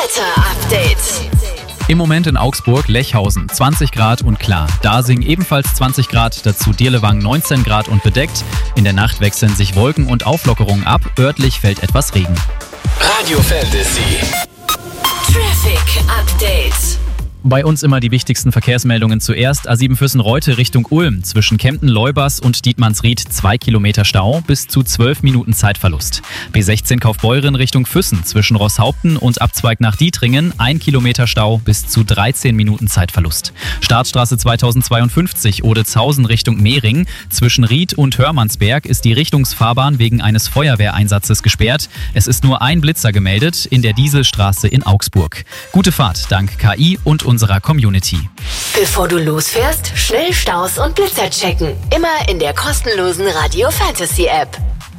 Wetter-Update. Im Moment in Augsburg, Lechhausen 20 Grad und klar. Dasing ebenfalls 20 Grad, dazu Dirlewang 19 Grad und bedeckt. In der Nacht wechseln sich Wolken und Auflockerungen ab, örtlich fällt etwas Regen. Radio Fantasy. Traffic Update. Bei uns immer die wichtigsten Verkehrsmeldungen zuerst. A7 Füssen-Reute Richtung Ulm. Zwischen Kempten-Leubers und Dietmannsried 2 Kilometer Stau, bis zu 12 Minuten Zeitverlust. B16 Kaufbeuren Richtung Füssen. Zwischen Rosshaupten und Abzweig nach Dietringen 1 Kilometer Stau, bis zu 13 Minuten Zeitverlust. Startstraße 2052 Odezhausen Richtung Mehring. Zwischen Ried und Hörmannsberg ist die Richtungsfahrbahn wegen eines Feuerwehreinsatzes gesperrt. Es ist nur ein Blitzer gemeldet in der Dieselstraße in Augsburg. Gute Fahrt dank KI und unserer Community. Bevor du losfährst, schnell Staus und Blitzer checken. Immer in der kostenlosen Radio Fantasy App.